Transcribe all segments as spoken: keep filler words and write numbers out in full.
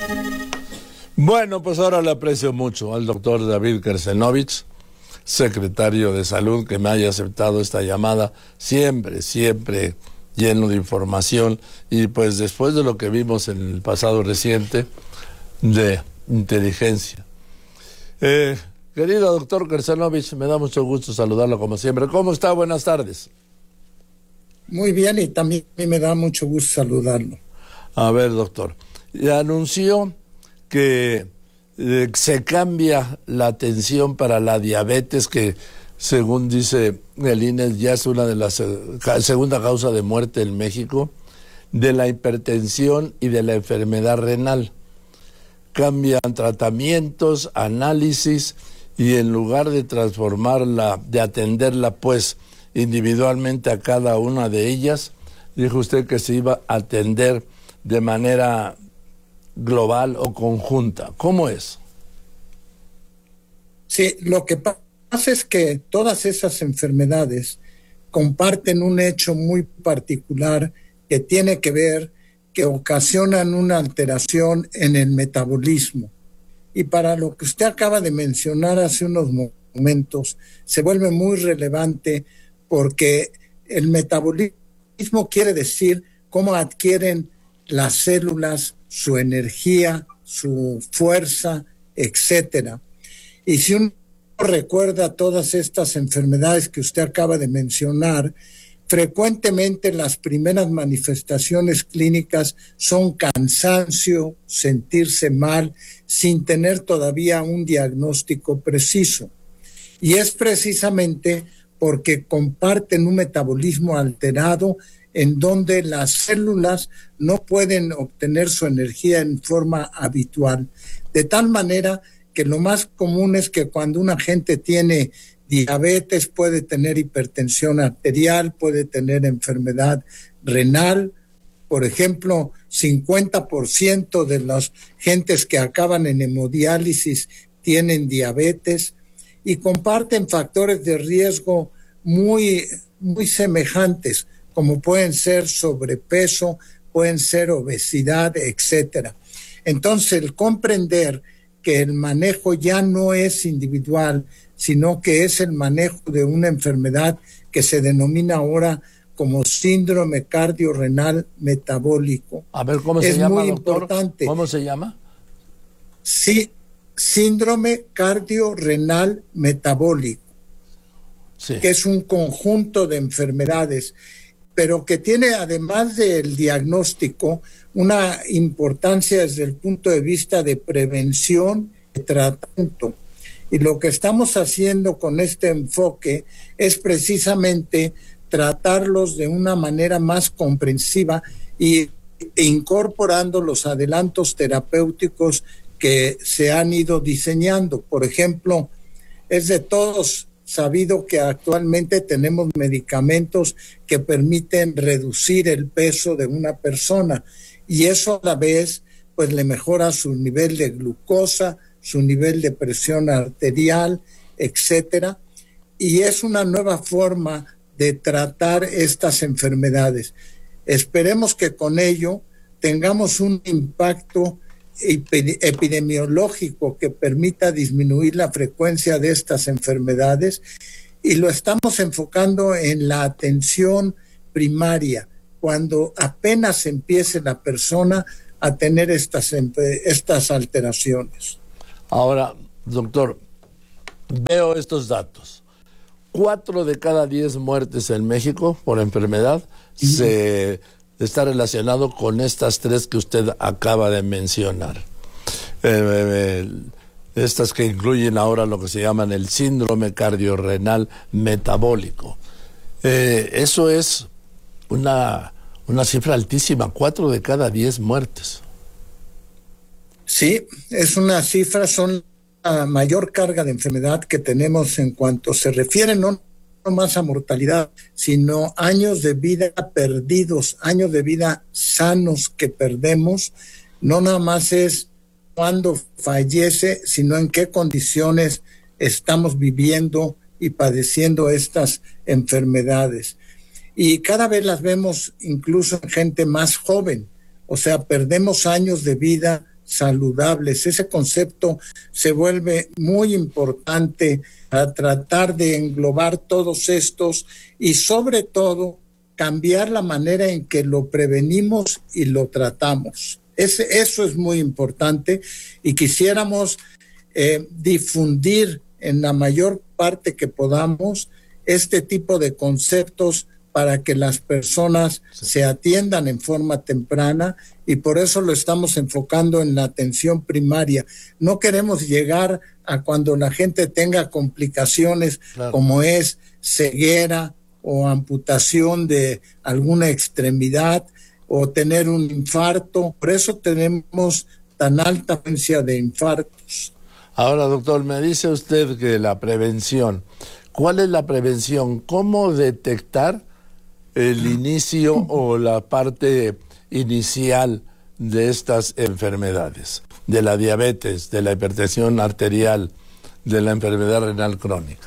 Bueno, pues ahora le aprecio mucho al doctor David Kersenovich, secretario de Salud, que me haya aceptado esta llamada, siempre, siempre lleno de información, y pues después de lo que vimos en el pasado reciente, de inteligencia. Eh, querido doctor Kersenovich, me da mucho gusto saludarlo como siempre. ¿Cómo está? Buenas tardes. Muy bien, y también me da mucho gusto saludarlo. A ver, doctor, anunció que eh, se cambia la atención para la diabetes, que según dice el I N E ya es una de las eh, segunda causa de muerte en México, de la hipertensión y de la enfermedad renal. Cambian tratamientos, análisis, y en lugar de transformarla, de atenderla pues individualmente a cada una de ellas, dijo usted que se iba a atender de manera global o conjunta. ¿Cómo es? Sí, lo que pasa es que todas esas enfermedades comparten un hecho muy particular que tiene que ver, que ocasionan una alteración en el metabolismo. Y para lo que usted acaba de mencionar hace unos momentos, se vuelve muy relevante porque el metabolismo quiere decir cómo adquieren las células su energía, su fuerza, etcétera. Y si uno recuerda todas estas enfermedades que usted acaba de mencionar, frecuentemente las primeras manifestaciones clínicas son cansancio, sentirse mal, sin tener todavía un diagnóstico preciso. Y es precisamente porque comparten un metabolismo alterado en donde las células no pueden obtener su energía en forma habitual. De tal manera que lo más común es que cuando una gente tiene diabetes, puede tener hipertensión arterial, puede tener enfermedad renal. Por ejemplo, cincuenta por ciento de las gentes que acaban en hemodiálisis tienen diabetes y comparten factores de riesgo muy, muy semejantes, como pueden ser sobrepeso, pueden ser obesidad, etcétera. Entonces, el comprender que el manejo ya no es individual, sino que es el manejo de una enfermedad que se denomina ahora como síndrome cardiorrenal metabólico. A ver, ¿cómo se es llama, muy doctor? Importante. ¿Cómo se llama? Sí, síndrome cardiorrenal metabólico, sí, que es un conjunto de enfermedades, pero que tiene, además del diagnóstico, una importancia desde el punto de vista de prevención y tratamiento. Y lo que estamos haciendo con este enfoque es precisamente tratarlos de una manera más comprensiva y, e incorporando los adelantos terapéuticos que se han ido diseñando. Por ejemplo, es de todos sabido que actualmente tenemos medicamentos que permiten reducir el peso de una persona y eso a la vez pues le mejora su nivel de glucosa, su nivel de presión arterial, etcétera. Y es una nueva forma de tratar estas enfermedades. Esperemos que con ello tengamos un impacto epidemiológico que permita disminuir la frecuencia de estas enfermedades y lo estamos enfocando en la atención primaria, cuando apenas empiece la persona a tener estas, estas alteraciones. Ahora, doctor, veo estos datos. Cuatro de cada diez muertes en México por enfermedad sí. se está relacionado con estas tres que usted acaba de mencionar. Eh, eh, estas que incluyen ahora lo que se llaman el síndrome cardiorrenal metabólico. Eh, eso es una, una cifra altísima, cuatro de cada diez muertes. Sí, es una cifra, son la mayor carga de enfermedad que tenemos en cuanto se refiere no no más a mortalidad, sino años de vida perdidos, años de vida sanos que perdemos. No nada más es cuando fallece, sino en qué condiciones estamos viviendo y padeciendo estas enfermedades. Y cada vez las vemos incluso en gente más joven, o sea, perdemos años de vida saludables. Ese concepto se vuelve muy importante a tratar de englobar todos estos y sobre todo cambiar la manera en que lo prevenimos y lo tratamos. Ese, eso es muy importante y quisiéramos eh, difundir en la mayor parte que podamos este tipo de conceptos para que las personas sí. se atiendan en forma temprana y por eso lo estamos enfocando en la atención primaria. No queremos llegar a cuando la gente tenga complicaciones claro. como es ceguera o amputación de alguna extremidad o tener un infarto. Por eso tenemos tan alta frecuencia de infartos. Ahora, doctor, me dice usted que la prevención, ¿cuál es la prevención? ¿Cómo detectar el inicio o la parte inicial de estas enfermedades? De la diabetes, de la hipertensión arterial, de la enfermedad renal crónica.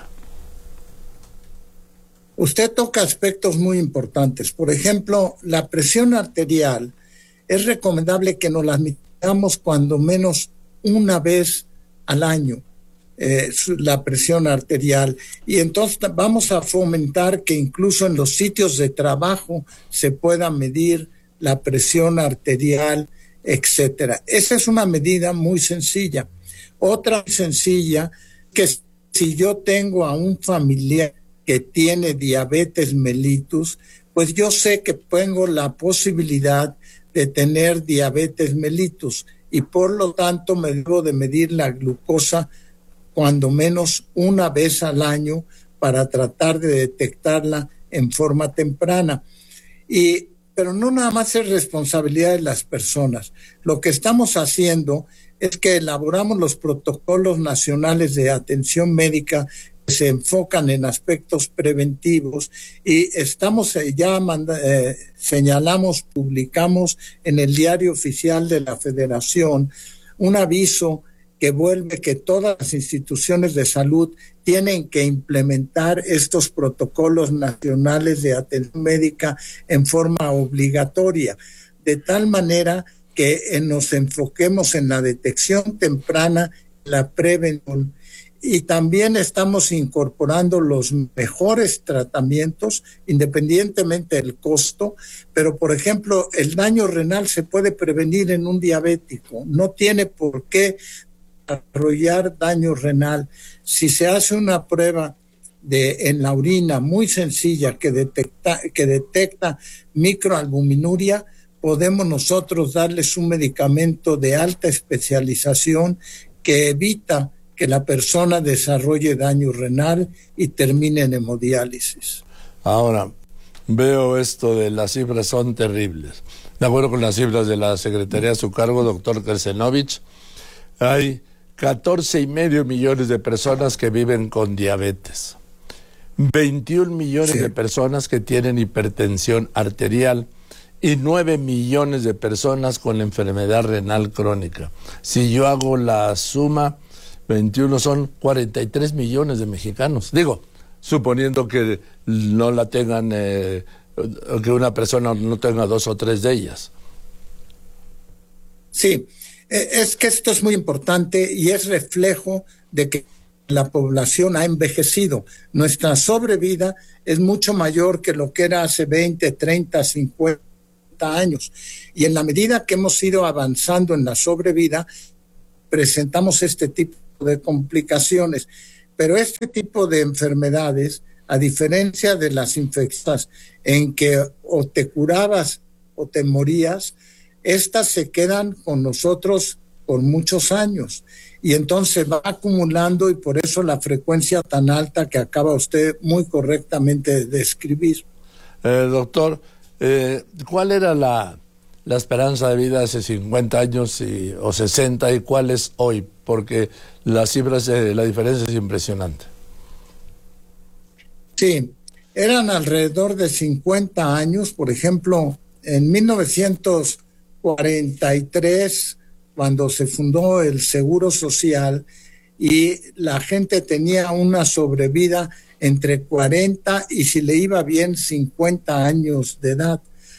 Usted toca aspectos muy importantes. Por ejemplo, la presión arterial, es recomendable que nos la midamos cuando menos una vez al año, eh, la presión arterial. Y entonces vamos a fomentar que incluso en los sitios de trabajo se pueda medir la presión arterial, etcétera. Esa es una medida muy sencilla. Otra sencilla, que si yo tengo a un familiar que tiene diabetes mellitus, pues yo sé que tengo la posibilidad de tener diabetes mellitus y por lo tanto me debo de medir la glucosa cuando menos una vez al año para tratar de detectarla en forma temprana. Y, pero no nada más es responsabilidad de las personas. Lo que estamos haciendo es que elaboramos los protocolos nacionales de atención médica que se enfocan en aspectos preventivos y estamos ya manda, eh, señalamos, publicamos en el Diario Oficial de la Federación un aviso que vuelve que todas las instituciones de salud tienen que implementar estos protocolos nacionales de atención médica en forma obligatoria, de tal manera que nos enfoquemos en la detección temprana, la prevención. Y también estamos incorporando los mejores tratamientos, independientemente del costo, pero por ejemplo, el daño renal se puede prevenir en un diabético, no tiene por qué desarrollar daño renal. Si se hace una prueba de, en la orina muy sencilla que detecta, que detecta microalbuminuria, podemos nosotros darles un medicamento de alta especialización que evita que la persona desarrolle daño renal y termine en hemodiálisis. Ahora, veo esto de las cifras son terribles. De acuerdo con las cifras de la Secretaría a su cargo, doctor Krsenovich, hay catorce y medio millones de personas que viven con diabetes, veintiún millones sí. de personas que tienen hipertensión arterial y nueve millones de personas con enfermedad renal crónica. Si yo hago la suma, veintiuno son cuarenta y tres millones de mexicanos. Digo, suponiendo que no la tengan, eh, que una persona no tenga dos o tres de ellas. Sí, es que esto es muy importante y es reflejo de que la población ha envejecido. Nuestra sobrevida es mucho mayor que lo que era hace veinte, treinta, cincuenta años. Y en la medida que hemos ido avanzando en la sobrevida, presentamos este tipo de complicaciones. Pero este tipo de enfermedades, a diferencia de las infecciosas en que o te curabas o te morías, estas se quedan con nosotros por muchos años y entonces va acumulando y por eso la frecuencia tan alta que acaba usted muy correctamente de describir. Eh, doctor, eh, ¿cuál era la, la esperanza de vida hace cincuenta años y, o sesenta y cuál es hoy? Porque las cifras, eh, la diferencia es impresionante. Sí, eran alrededor de cincuenta años, por ejemplo, en mil novecientos cuarenta y tres, cuando se fundó el Seguro Social y la gente tenía una sobrevida entre cuarenta y, si le iba bien, cincuenta años de edad.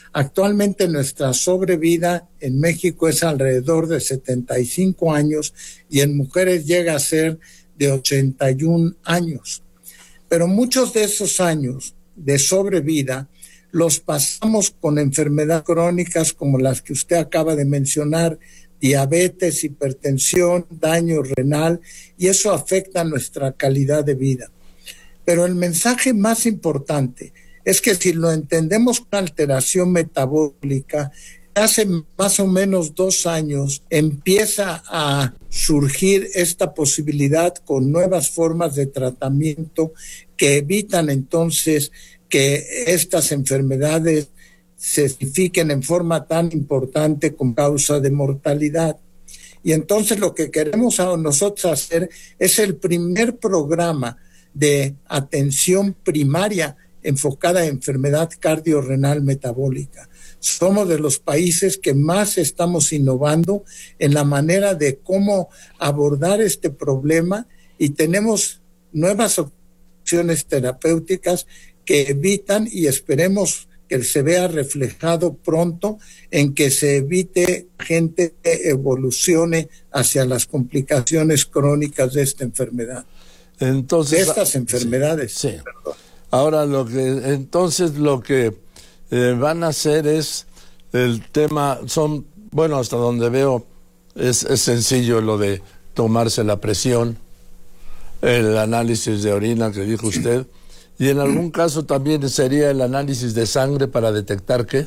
Actualmente nuestra sobrevida en México es alrededor de setenta y cinco años y en mujeres llega a ser de ochenta y un años. Pero muchos de esos años de sobrevida los pasamos con enfermedades crónicas como las que usted acaba de mencionar, diabetes, hipertensión, daño renal, y eso afecta nuestra calidad de vida. Pero el mensaje más importante es que si lo entendemos con alteración metabólica, hace más o menos dos años empieza a surgir esta posibilidad con nuevas formas de tratamiento que evitan entonces que estas enfermedades se signifiquen en forma tan importante como causa de mortalidad. Y entonces lo que queremos a nosotros hacer es el primer programa de atención primaria enfocada en enfermedad cardiorrenal metabólica. Somos de los países que más estamos innovando en la manera de cómo abordar este problema y tenemos nuevas opciones terapéuticas que evitan y esperemos que se vea reflejado pronto en que se evite gente que evolucione hacia las complicaciones crónicas de esta enfermedad. Entonces, de estas enfermedades. Sí, sí. Ahora lo que entonces lo que eh, van a hacer es el tema, son, bueno, hasta donde veo es, es sencillo lo de tomarse la presión, el análisis de orina que dijo usted, y en algún caso también sería el análisis de sangre para detectar ¿qué?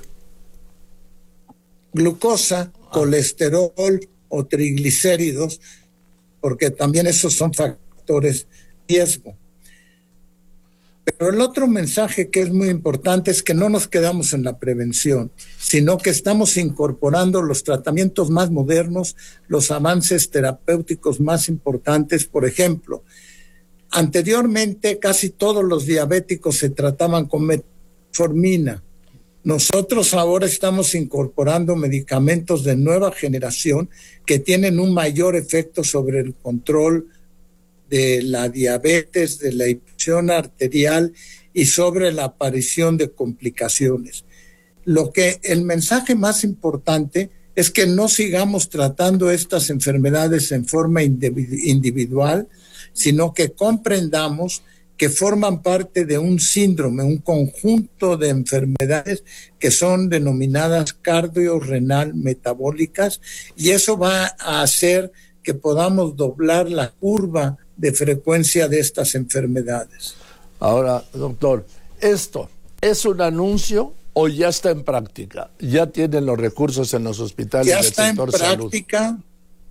Glucosa, ah. colesterol o triglicéridos, porque también esos son factores de riesgo. Pero el otro mensaje que es muy importante es que no nos quedamos en la prevención, sino que estamos incorporando los tratamientos más modernos, los avances terapéuticos más importantes. Por ejemplo, anteriormente casi todos los diabéticos se trataban con metformina. Nosotros ahora estamos incorporando medicamentos de nueva generación que tienen un mayor efecto sobre el control de la diabetes, de la hipertensión arterial y sobre la aparición de complicaciones. Lo que el mensaje más importante es que no sigamos tratando estas enfermedades en forma individual, sino que comprendamos que forman parte de un síndrome, un conjunto de enfermedades que son denominadas cardiorrenal metabólicas, y eso va a hacer que podamos doblar la curva de frecuencia de estas enfermedades. Ahora, doctor, ¿esto es un anuncio o ya está en práctica? ¿Ya tienen los recursos en los hospitales ya del está sector en práctica, salud?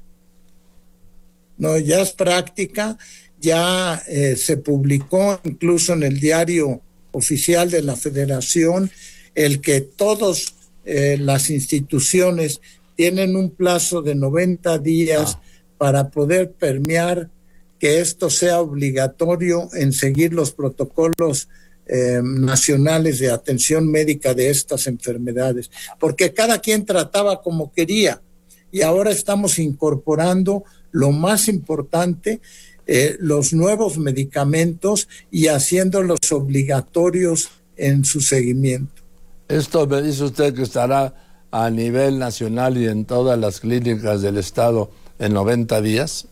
No, ya es práctica, ya eh, se publicó incluso en el diario oficial de la Federación el que todas eh, las instituciones tienen un plazo de noventa días ah. para poder permear que esto sea obligatorio en seguir los protocolos eh, nacionales de atención médica de estas enfermedades, porque cada quien trataba como quería y ahora estamos incorporando lo más importante, eh, los nuevos medicamentos y haciéndolos obligatorios en su seguimiento. Esto me dice usted que estará a nivel nacional y en todas las clínicas del estado en noventa días.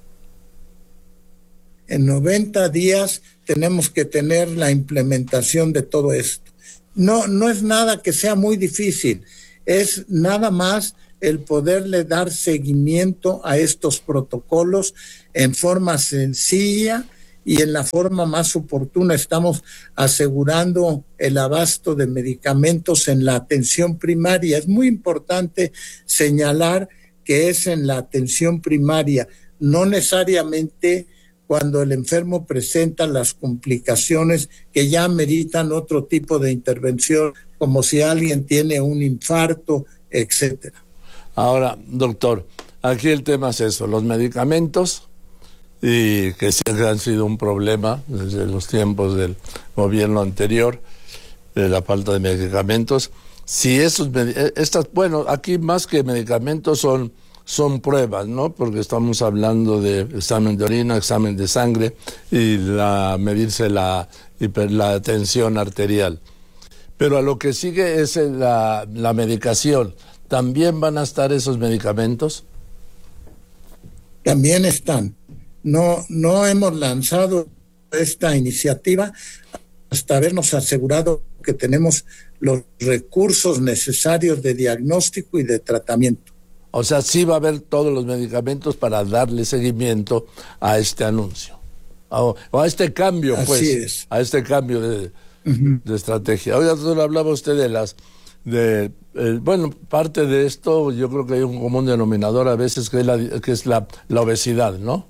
En noventa días tenemos que tener la implementación de todo esto. No, no es nada que sea muy difícil, es nada más el poderle dar seguimiento a estos protocolos en forma sencilla y en la forma más oportuna. Estamos asegurando el abasto de medicamentos en la atención primaria. Es muy importante señalar que es en la atención primaria, no necesariamente cuando el enfermo presenta las complicaciones que ya meritan otro tipo de intervención, como si alguien tiene un infarto, etcétera. Ahora, doctor, aquí el tema es eso, los medicamentos, y que siempre han sido un problema desde los tiempos del gobierno anterior, de la falta de medicamentos. Si esos, estas, bueno, aquí más que medicamentos son son pruebas, ¿no? Porque estamos hablando de examen de orina, examen de sangre y la medirse la, la tensión arterial. Pero a lo que sigue es la, la medicación. ¿También van a estar esos medicamentos? También están. No, no hemos lanzado esta iniciativa hasta habernos asegurado que tenemos los recursos necesarios de diagnóstico y de tratamiento. O sea, sí va a haber todos los medicamentos para darle seguimiento a este anuncio. O a este cambio, Así pues. es. A este cambio de, uh-huh. de estrategia. Oiga, doctor, hablaba usted de las... de eh, Bueno, parte de esto, yo creo que hay un común denominador a veces que es la, que es la, la obesidad, ¿no?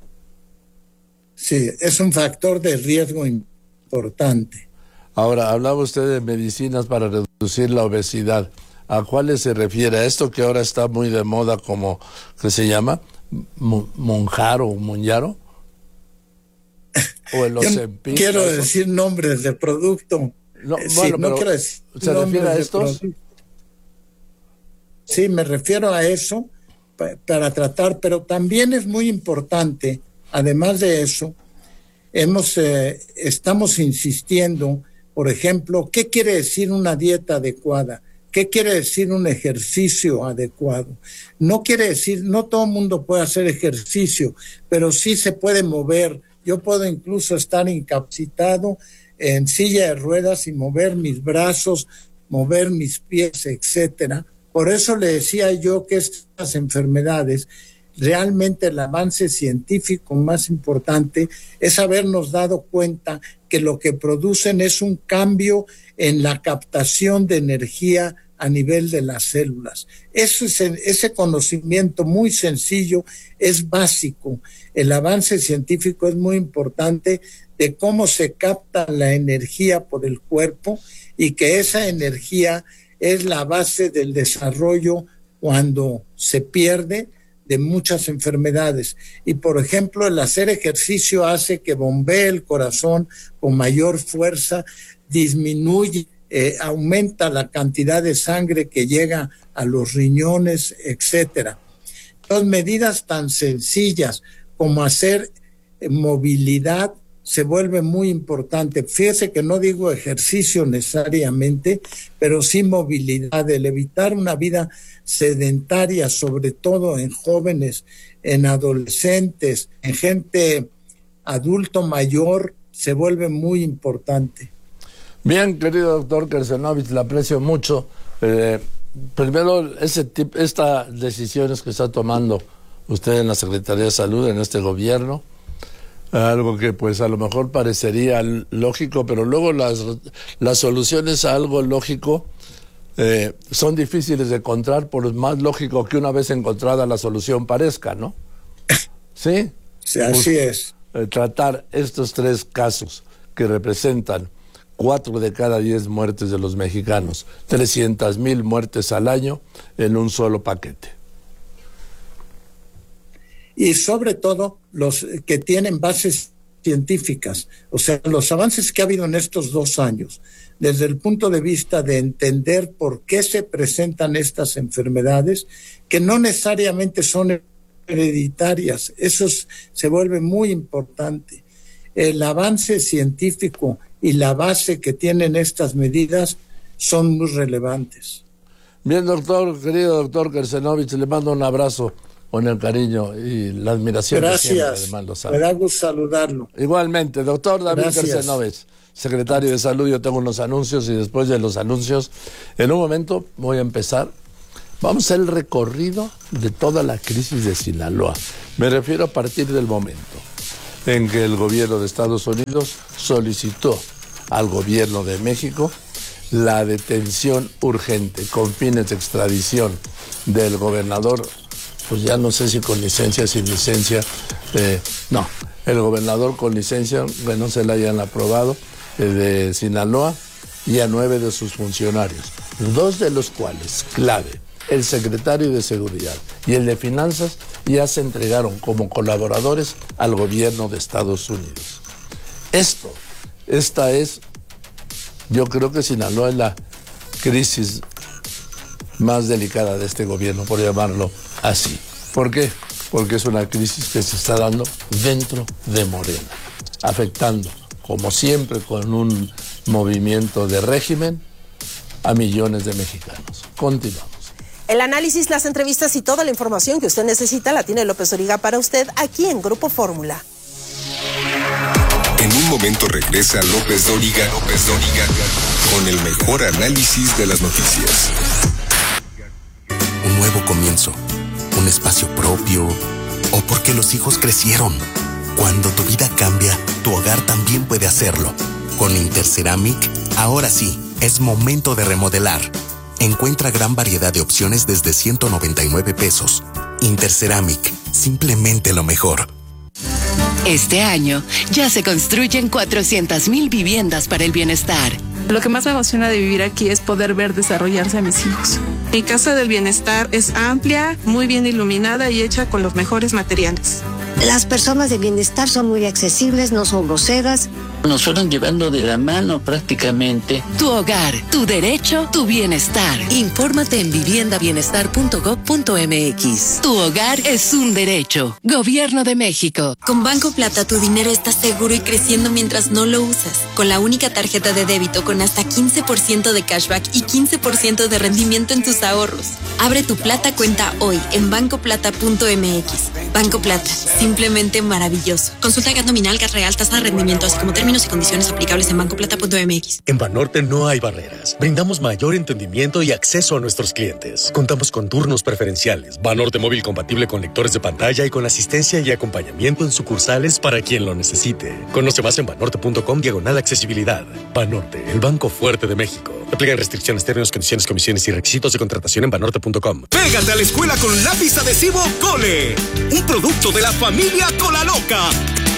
Sí, es un factor de riesgo importante. Ahora, hablaba usted de medicinas para reducir la obesidad. ¿A cuáles se refiere? ¿A esto que ahora está muy de moda como, ¿qué se llama? ¿Monjaro o Monjaro? ¿O el Ozempic? Quiero ¿eso? decir nombres de producto. No, eh, bueno, sí, no quiero decir ¿se refiere a estos? Sí, me refiero a eso pa- para tratar, pero también es muy importante, además de eso, hemos eh, estamos insistiendo, por ejemplo, ¿qué quiere decir una dieta adecuada? ¿Qué quiere decir un ejercicio adecuado? No quiere decir, no todo el mundo puede hacer ejercicio, pero sí se puede mover. Yo puedo incluso estar incapacitado en silla de ruedas y mover mis brazos, mover mis pies, etcétera. Por eso le decía yo que estas enfermedades, realmente el avance científico más importante es habernos dado cuenta que lo que producen es un cambio en la captación de energía a nivel de las células. Eso es, ese conocimiento muy sencillo es básico. El avance científico es muy importante de cómo se capta la energía por el cuerpo y que esa energía es la base del desarrollo cuando se pierde de muchas enfermedades. Y por ejemplo, el hacer ejercicio hace que bombee el corazón con mayor fuerza, disminuye, eh, aumenta la cantidad de sangre que llega a los riñones, etcétera. Entonces, medidas tan sencillas como hacer eh, movilidad se vuelve muy importante. Fíjese que no digo ejercicio necesariamente, pero sí movilidad, el evitar una vida sedentaria, sobre todo en jóvenes, en adolescentes, en gente adulto mayor, se vuelve muy importante. Bien, querido doctor Kersenovich, le aprecio mucho. Eh, primero, ese tip, estas decisiones que está tomando usted en la Secretaría de Salud, en este gobierno, algo que pues a lo mejor parecería lógico, pero luego las, las soluciones a algo lógico eh, son difíciles de encontrar, por más lógico que una vez encontrada la solución parezca, ¿no? ¿Sí? Sí, así pues, es. Eh, tratar estos tres casos que representan cuatro de cada diez muertes de los mexicanos, trescientas mil muertes al año en un solo paquete. Y sobre todo los que tienen bases científicas, o sea, los avances que ha habido en estos dos años, desde el punto de vista de entender por qué se presentan estas enfermedades, que no necesariamente son hereditarias, eso es, se vuelve muy importante. El avance científico y la base que tienen estas medidas son muy relevantes. Bien, doctor, querido doctor Kersenovich, le mando un abrazo con el cariño y la admiración. Gracias, que siempre, me da gusto saludarlo. Igualmente, doctor David Kersenovich, secretario de Salud. Yo tengo unos anuncios y después de los anuncios, en un momento voy a empezar. Vamos a hacer el recorrido de toda la crisis de Sinaloa. Me refiero a partir del momento en que el gobierno de Estados Unidos solicitó al gobierno de México la detención urgente con fines de extradición del gobernador, pues ya no sé si con licencia, sin licencia, eh, no, el gobernador con licencia, que no se la hayan aprobado, eh, de Sinaloa, y a nueve de sus funcionarios, dos de los cuales, clave, el secretario de Seguridad y el de Finanzas, ya se entregaron como colaboradores al gobierno de Estados Unidos. Esto, esta es, yo creo que Sinaloa es la crisis más delicada de este gobierno, por llamarlo así. ¿Por qué? Porque es una crisis que se está dando dentro de Morena, afectando, como siempre, con un movimiento de régimen a millones de mexicanos. Continuamos. El análisis, las entrevistas y toda la información que usted necesita la tiene López Dóriga para usted aquí en Grupo Fórmula. En un momento regresa López Dóriga, López Dóriga, con el mejor análisis de las noticias. Un nuevo comienzo, un espacio propio, o porque los hijos crecieron. Cuando tu vida cambia, tu hogar también puede hacerlo. Con Interceramic, ahora sí, es momento de remodelar. Encuentra gran variedad de opciones desde ciento noventa y nueve pesos. Interceramic, simplemente lo mejor. Este año ya se construyen cuatrocientas mil viviendas para el bienestar. Lo que más me emociona de vivir aquí es poder ver desarrollarse a mis hijos. Mi casa del bienestar es amplia, muy bien iluminada y hecha con los mejores materiales. Las personas de bienestar son muy accesibles, no son groseras. Nos fueron llevando de la mano prácticamente. Tu hogar, tu derecho, tu bienestar. Infórmate en vivienda bienestar punto gob punto mx. Tu hogar es un derecho. Gobierno de México. Con Banco Plata tu dinero está seguro y creciendo mientras no lo usas. Con la única tarjeta de débito con hasta quince por ciento de cashback y quince por ciento de rendimiento en tus ahorros. Abre tu Plata cuenta hoy en banco plata punto mx. Banco Plata, simplemente maravilloso. Consulta gat nominal, gat real, tasa de rendimiento, así como términos y condiciones aplicables en banco plata punto mx. En Banorte no hay barreras. Brindamos mayor entendimiento y acceso a nuestros clientes. Contamos con turnos preferenciales, Banorte móvil compatible con lectores de pantalla y con asistencia y acompañamiento en sucursales para quien lo necesite. Conoce más en banorte punto com diagonal accesibilidad. Banorte, el banco fuerte de México. Aplican restricciones, términos, condiciones, comisiones y requisitos de contratación en banorte punto com. Pégate a la escuela con lápiz adhesivo Cole, un producto de la familia Cola Loca.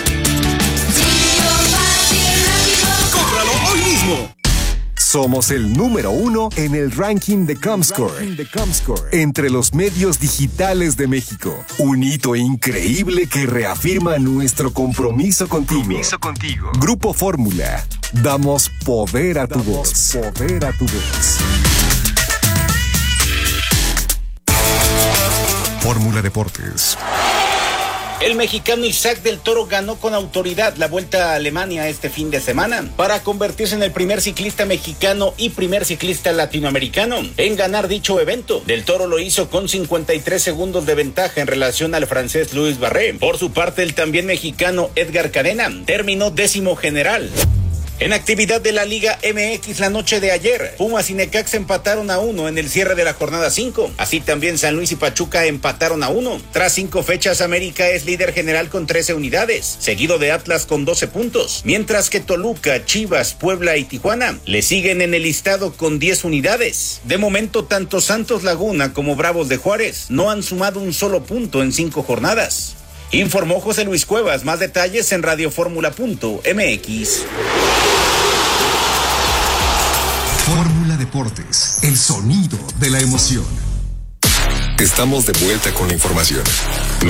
¡Cómpralo hoy mismo! Somos el número uno en el ranking de Comscore, entre los medios digitales de México. Un hito increíble que reafirma nuestro compromiso contigo. Compromiso contigo. Grupo Fórmula. Damos poder a tu voz. Poder a tu voz. Fórmula Deportes. El mexicano Isaac del Toro ganó con autoridad la Vuelta a Alemania este fin de semana para convertirse en el primer ciclista mexicano y primer ciclista latinoamericano en ganar dicho evento. Del Toro lo hizo con cincuenta y tres segundos de ventaja en relación al francés Luis Barré. Por su parte, el también mexicano Edgar Cadena terminó décimo general. En actividad de la Liga M X la noche de ayer, Pumas y Necaxa empataron a uno en el cierre de la jornada cinco. Así también San Luis y Pachuca empataron a uno. Tras cinco fechas, América es líder general con trece unidades, seguido de Atlas con doce puntos, mientras que Toluca, Chivas, Puebla y Tijuana le siguen en el listado con diez unidades. De momento, tanto Santos Laguna como Bravos de Juárez no han sumado un solo punto en cinco jornadas. Informó José Luis Cuevas. Más detalles en radioformula punto mx. Fórmula Deportes, el sonido de la emoción. Estamos de vuelta con la información.